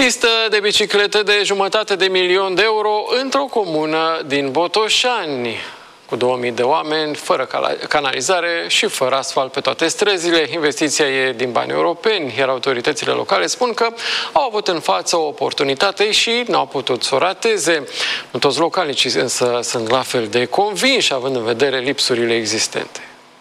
Pistă de biciclete de $500.000 într-o comună din Botoșani. Cu 2000 de oameni, fără canalizare și fără asfalt pe toate străzile. Investiția e din bani europeni, iar autoritățile locale spun că au avut în față o oportunitate și n-au putut să o rateze. Nu toți localnicii însă sunt la fel de convinși, având în vedere lipsurile existente.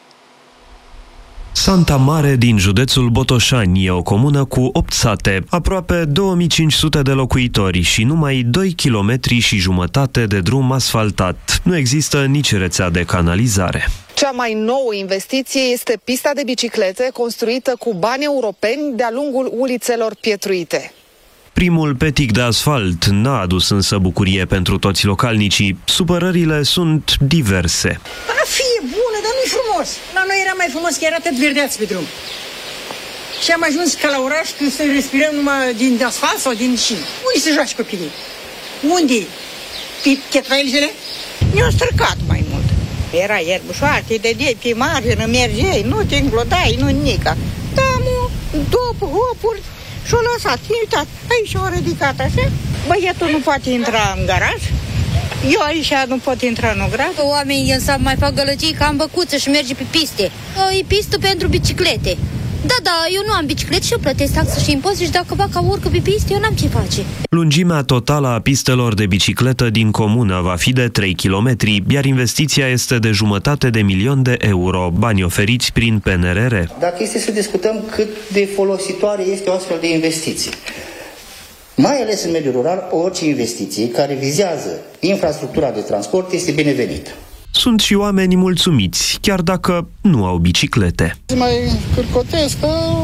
Santa Mare din județul Botoșani e o comună cu 8 sate, aproape 2500 de locuitori și numai 2,5 km de drum asfaltat. Nu există nici rețea de canalizare. Cea mai nouă investiție este pista de biciclete construită cu bani europeni de-a lungul ulițelor pietruite. Primul petic de asfalt n-a adus însă bucurie pentru toți localnicii. Supărările sunt diverse. Ar fi bună, dar nu-i frumos. La noi era mai frumos că era atât verdeați pe drum. Și am ajuns ca la oraș când să respirăm numai din asfalt sau din șin. Unde se joace copiii? Unde? Pe chetrailzele? Ne-au stricat mai mult. Era ierbușoarte, de pe margină, mergeai, nu te înglodai, nu nica. Da, două hopuri și-o lăsat, uitat. Aici s-au ridicat așa. Băietul nu poate intra în garaj. Eu aici nu pot intra în garaj. Oamenii să mai fac gălăgii ca în băcuță și merge pe piste. E pistă pentru biciclete. Da, eu nu am biciclete și eu plătesc taxă și impozite și dacă vaca urcă pe piste, eu n-am ce face. Lungimea totală a pistelor de bicicletă din comună va fi de 3 km, iar investiția este de €500.000, bani oferiți prin PNRR. Dacă este să discutăm cât de folositoare este o astfel de investiție, mai ales în mediul rural, orice investiție care vizează infrastructura de transport este binevenită. Sunt și oameni mulțumiți, chiar dacă nu au biciclete. Mai cârcotesc,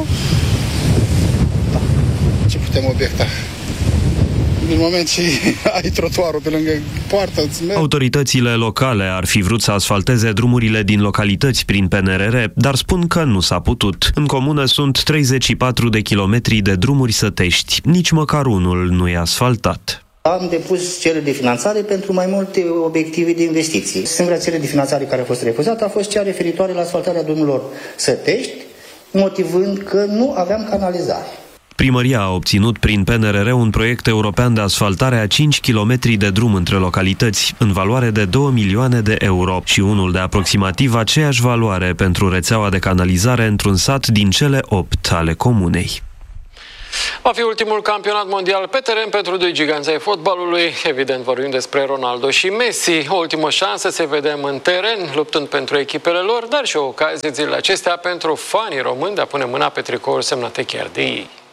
ce putem obiecta? Din moment ce ai trotuarul pe lângă poartă, Autoritățile locale ar fi vrut să asfalteze drumurile din localități prin PNRR, dar spun că nu s-a putut. În comună sunt 34 de kilometri de drumuri sătești, nici măcar unul nu e asfaltat. Am depus cereri de finanțare pentru mai multe obiective de investiții. Singura cerere de finanțare care a fost refuzată a fost cea referitoare la asfaltarea drumurilor sătești, motivând că nu aveam canalizare. Primăria a obținut prin PNRR un proiect european de asfaltare a 5 km de drum între localități, în valoare de 2 milioane de euro și unul de aproximativ aceeași valoare pentru rețeaua de canalizare într-un sat din cele 8 ale comunei. Va fi ultimul campionat mondial pe teren pentru doi giganți ai fotbalului. Evident, vorbim despre Ronaldo și Messi. O ultimă șansă să vedem în teren, luptând pentru echipele lor, dar și o ocazie zilele acestea pentru fanii români de a pune mâna pe tricouri semnate chiar de ei.